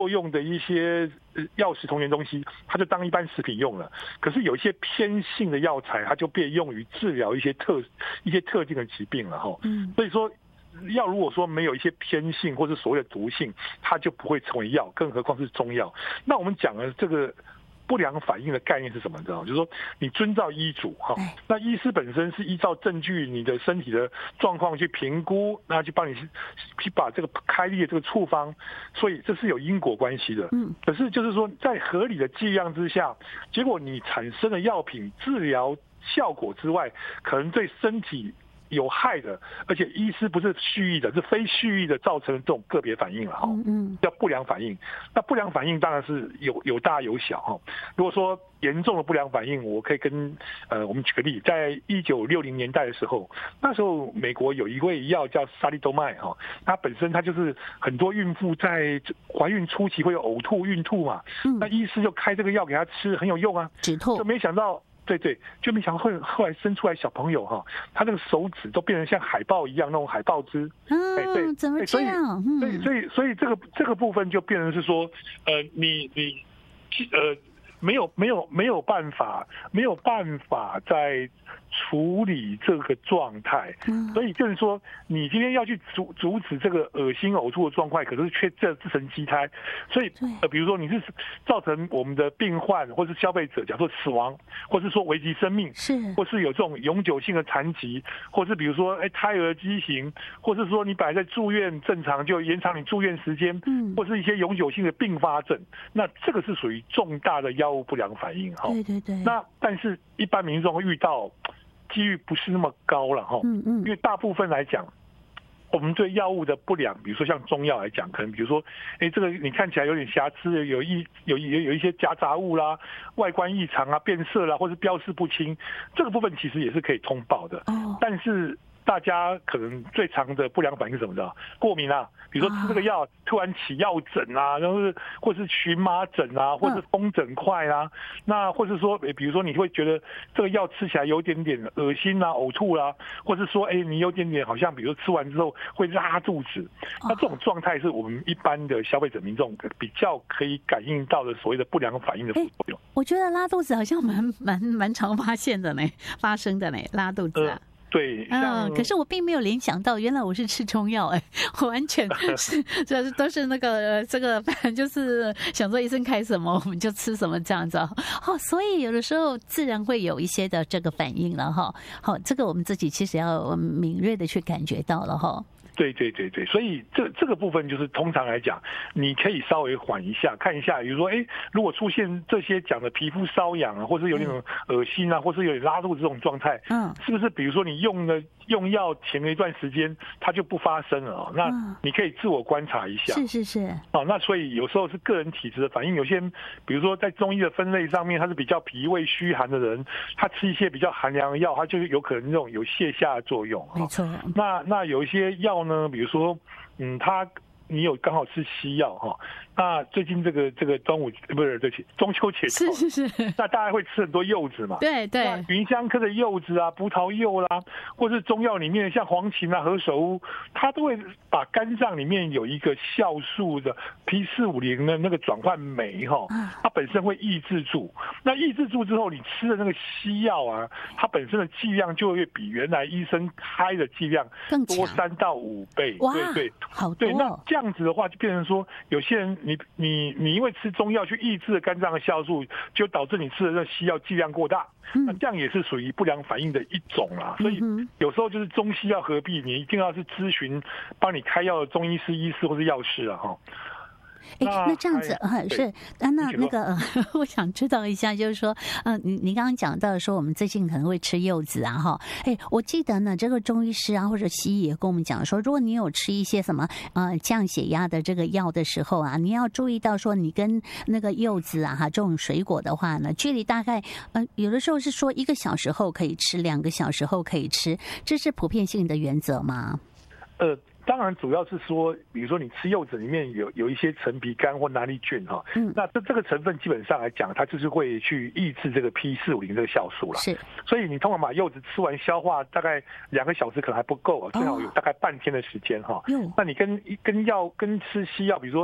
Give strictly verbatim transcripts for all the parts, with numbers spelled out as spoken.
作用的一些药食同源东西，它就当一般食品用了。可是有一些偏性的药材，它就被用于治疗一些特一些特定的疾病了哈。嗯，所以说药如果说没有一些偏性或是所谓的毒性，它就不会成为药，更何况是中药。那我们讲的这个不良反应的概念是什么？你知道吗？就是说你遵照医嘱哈，那医师本身是依照证据你的身体的状况去评估，那去帮你去把这个开立的这个处方，所以这是有因果关系的。嗯，可是就是说在合理的剂量之下，结果你产生的药品治疗效果之外，可能对身体有害的，而且医师不是蓄意的，是非蓄意的造成这种个别反应了哈，嗯，叫不良反应。那不良反应当然是有有大有小哈。如果说严重的不良反应，我可以跟呃我们举个例，在一九六零年代的时候，那时候美国有一味药叫沙利多麦哈，它本身它就是很多孕妇在怀孕初期会有呕吐、孕吐嘛，嗯，那医师就开这个药给她吃，很有用啊， 止吐， 就没想到。对对，就没想到后后来生出来小朋友哈，他那个手指都变成像海豹一样那种海豹肢。 嗯，哎、对，怎么这样？ 所以，所以，所以这个这个部分就变成是说，呃，你你呃没有没有没有办法没有办法在处理这个状态，所以就是说，你今天要去阻阻止这个恶心呕吐的状况，可是却这自成畸胎。所以，呃，比如说你是造成我们的病患或是消费者，假如说死亡，或是说危及生命， 是， 或是有这种永久性的残疾，或是比如说哎胎儿畸形，或是说你本来在住院正常就延长你住院时间，嗯，或是一些永久性的并发症，那这个是属于重大的药物不良反应哈。 对对对。 那但是一般民众会遇到。几率不是那么高了哈，嗯嗯，因为大部分来讲，我们对药物的不良，比如说像中药来讲，可能比如说，哎，这个你看起来有点瑕疵，有一有有有一些夹杂物啦，外观异常啊，变色啦，或是标示不清，这个部分其实也是可以通报的。哦，但是大家可能最常的不良反应是什么的？过敏啊，比如说吃这个药突然起药疹啊，然后是或是荨麻疹啊，或是风疹块啊，嗯、那或是说，比如说你会觉得这个药吃起来有点点恶心啊、呕吐啦、啊，或是说，哎，你有点点好像，比如说吃完之后会拉肚子，那这种状态是我们一般的消费者民众比较可以感应到的所谓的不良反应的副作用。 我觉得拉肚子好像蛮蛮蛮常发现的呢，发生的呢，拉肚子啊。呃对， 嗯，可是我并没有联想到，原来我是吃中药哎，我完全是这都是那个这个，反正就是想说医生开什么我们就吃什么这样子哦，所以有的时候自然会有一些的这个反应了哈。好，这个我们自己其实要敏锐的去感觉到了哈。 对对对对，所以这这个部分就是通常来讲，你可以稍微缓一下，看一下，比如说，哎，如果出现这些讲的皮肤瘙痒啊，或是有那种恶心啊，或是有点拉肚子这种状态，嗯，是不是？比如说你用了用药前了一段时间，它就不发生了哦，那你可以自我观察一下。 是是是。 哦，那所以有时候是个人体质的反应，有些人比如说在中医的分类上面，他是比较脾胃虚寒的人，他吃一些比较寒凉的药，他就是有可能那种有泻下的作用。 没错。 那那有一些药呢，比如说，嗯，他你有刚好吃西药哈，那最近这个这个端午不是对不起中秋节， 是是是， 那大家会吃很多柚子嘛， 对对， 芸香科的柚子啊，葡萄柚啦，或是中药里面像黄芩啊、何首乌，它都会把肝脏里面有一个酵素的 P 四五零的那个转换酶哈，它本身会抑制住，那抑制住之后，你吃的那个西药啊，它本身的剂量就会比原来医生开的剂量多三到五倍， 哇， 对对， 好多， 对，那这样子的话，就变成说，有些人你你你因为吃中药去抑制肝脏的酵素，就导致你吃的那西药剂量过大，嗯、那这样也是属于不良反应的一种啦。所以有时候就是中西药合璧，你一定要是咨询帮你开药的中医师、医师或是药师啊，哈。 哎，那这样子呃是啊，那那个、呃、我想知道一下，就是说，呃，你你刚刚讲到说我们最近可能会吃柚子啊，哈，哎，我记得呢，这个中医师啊或者西医也跟我们讲说，如果你有吃一些什么呃降血压的这个药的时候啊，你要注意到说，你跟那个柚子啊哈这种水果的话呢，距离大概呃有的时候是说一个小时后可以吃，两个小时后可以吃，这是普遍性的原则吗？ 呃。当然，主要是说，比如说你吃柚子里面有有一些陈皮苷或纳利菌哈，嗯，那这这个成分基本上来讲，它就是会去抑制这个 P 四五零这个酵素啦。是，所以你通常把柚子吃完消化，大概两个小时可能还不够啊，最好有大概半天的时间哈。嗯，那你跟跟药跟吃西药，比如说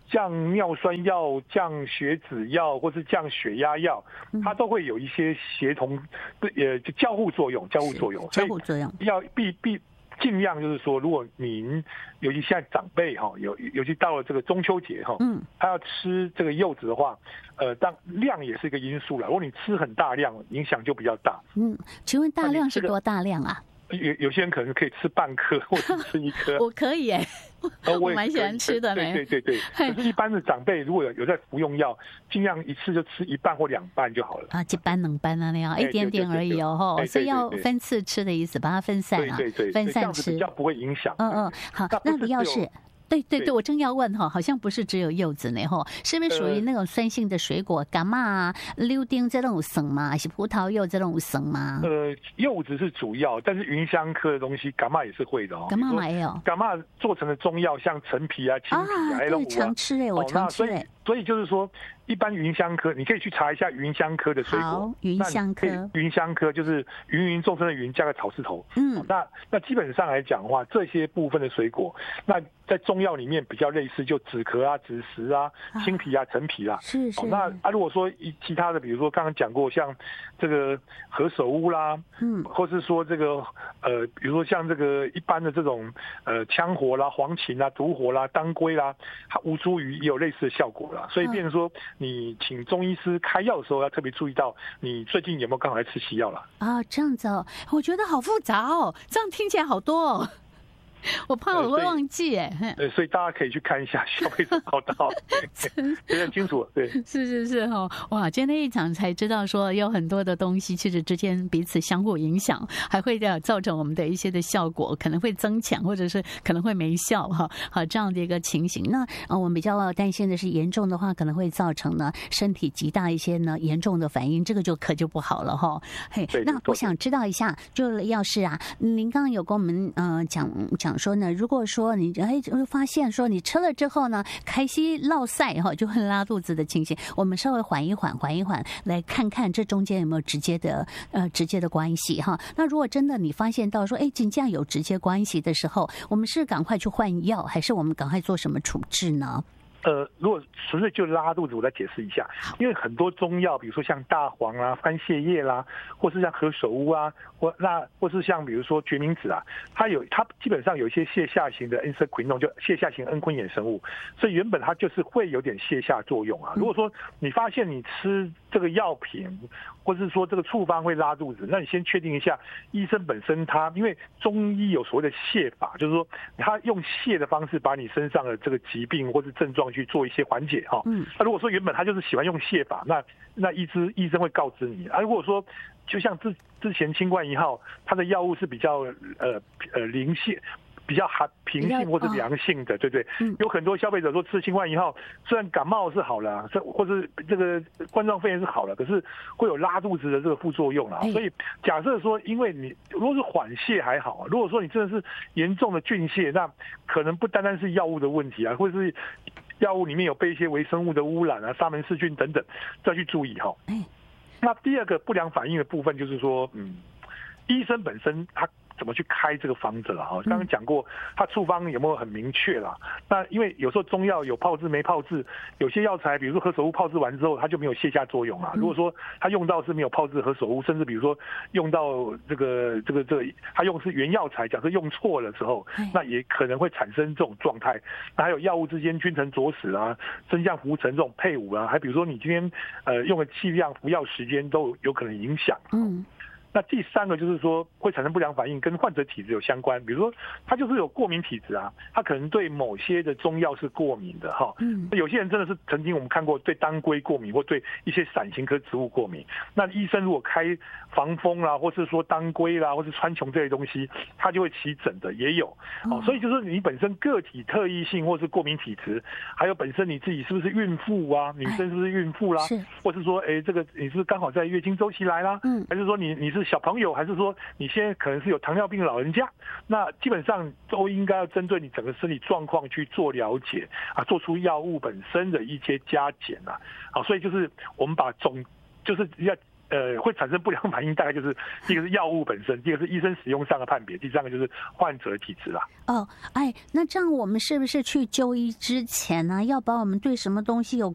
降尿酸药、降血脂药或是降血压药，它都会有一些协同呃交互作用，交互作用， 交互作用要必必。尽量就是说，如果您尤其现在长辈哈，尤尤其到了这个中秋节哈，嗯，他要吃这个柚子的话，呃，当量也是一个因素了。如果你吃很大量，影响就比较大。 嗯，请问大量是多大量啊？ 有有些人可能可以吃半颗或者吃一颗， 我可以哎、欸，我蛮喜欢吃的呢。 对对对对，可是一般的长辈如果有有在服用药，尽量一次就吃一半或两半就好了。 啊，一半两半啊那样，一点点而已哦吼，所以要分次吃的意思，把它分散啊， 对对对， 分散吃， 比较不会影响。 嗯嗯，好，那李药师。对对对，我正要问哈，好像不是只有柚子呢哈，是不是属于那种酸性的水果，柑仔啊、柳丁这种生吗？还是葡萄柚这种生吗？ 呃，柚子是主要，但是云香科的东西，柑仔也是会的哦。 柑仔也有， 柑仔做成的中药，像陈皮啊、青皮啊， 对，常吃哎，我常吃哎。 所以就是说，一般云香科，你可以去查一下云香科的水果。 好，云香科， 云香科就是芸芸众生的芸加个草字头。 嗯， 那那基本上来讲的话，这些部分的水果，那在中药里面比较类似，就枳壳啊、枳实啊、青皮啊、陈皮啊。 是是。 那啊，如果说其他的，比如说刚刚讲过，像这个何首乌啦，嗯，或是说这个呃，比如说像这个一般的这种呃羌活啦、黄芩啦、独活啦、当归啦，它吴茱萸也有类似的效果。所以变成说，你请中医师开药的时候，要特别注意到你最近有没有刚好在吃西药了啊？这样子哦，我觉得好复杂哦，这样听起来好多哦。我怕我会忘记哎， 对，所以大家可以去看一下消费者报道，非常清楚。对， 是是是哈，哇，今天一场才知道说有很多的东西其实之间彼此相互影响，还会造成我们的一些的效果可能会增强，或者是可能会没效哈。好，这样的一个情形，那呃我们比较担心的是严重的话可能会造成呢身体极大一些呢严重的反应，这个就可就不好了哈。嘿，那我想知道一下，就要是啊，您刚刚有跟我们呃讲讲。说呢，如果说你哎发现说你吃了之后呢，开始落腮哈，就会拉肚子的情形，我们稍微缓一缓，缓一缓，来看看这中间有没有直接的呃直接的关系哈。那如果真的你发现到说，哎，真这样有直接关系的时候，我们是赶快去换药，还是我们赶快做什么处置呢？ 呃，如果纯粹就拉肚子，我再解释一下，因为很多中药，比如说像大黄啊、番泻叶啦，或是像何首乌啊，或那或是像比如说决明子啊，它有它基本上有一些泻下型的 endocrine 就泻下型恩昆衍生物，所以原本它就是会有点泻下作用啊。如果说你发现你吃这个药品，或是说这个处方会拉肚子，那你先确定一下医生本身他，因为中医有所谓的泻法，就是说他用泻的方式把你身上的这个疾病或是症状去做一些缓解哈。嗯，那如果说原本他就是喜欢用泻法，那那医师医生会告知你啊。如果说就像之之前清冠一号，它的药物是比较呃呃灵性。比较寒平性或是凉性的，对不对？有很多消费者说吃清冠一号，虽然感冒是好了，或是这个冠状肺炎是好了，可是会有拉肚子的这个副作用啦。所以假设说，因为你如果是缓泻还好，如果说你真的是严重的菌泻，那可能不单单是药物的问题啊，或者是药物里面有被一些微生物的污染啊、沙门氏菌等等，都要去注意哈。那第二个不良反应的部分就是说，嗯，医生本身他怎么去开这个方子了哈？刚刚讲过，它处方有没有很明确啦？那因为有时候中药有泡制没泡制，有些药材，比如说何首乌泡制完之后，它就没有泻下作用啊。如果说它用到是没有泡制何首乌，甚至比如说用到这个这个这个，它用是原药材，假设用错了之后，那也可能会产生这种状态。那还有药物之间君臣佐使啊、真相浮沉这种配伍啊，还比如说你今天呃用的剂量、服药时间都有可能影响。嗯。那第三个就是说会产生不良反应，跟患者体质有相关。比如说他就是有过敏体质啊，他可能对某些的中药是过敏的哈。嗯，有些人真的是曾经我们看过对当归过敏，或对一些伞形科植物过敏。那医生如果开防风啦，或是说当归啦，或是川穹这些东西，他就会起疹的也有。哦，所以就是你本身个体特异性，或是过敏体质，还有本身你自己是不是孕妇啊，女生是不是孕妇啦，是，或是说哎这个你是不是刚好在月经周期来啦，嗯，还是说你你是小朋友，还是说你现在可能是有糖尿病的老人家，那基本上都应该要针对你整个身体状况去做了解啊，做出药物本身的一些加减啊，好，所以就是我们把总就是要呃，会产生不良反应，大概就是第一个是药物本身，第二个是医生使用上的判别，第三个就是患者的体质啦。 哦，哎，那这样我们是不是去就医之前呢、啊，要把我们对什么东西有